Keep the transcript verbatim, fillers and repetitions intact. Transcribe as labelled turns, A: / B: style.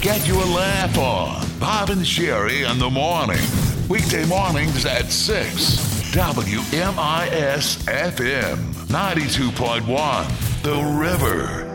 A: get your laugh on. Bob and Sherry in the morning. Weekday mornings at six. W M I S F M ninety-two point one. The River.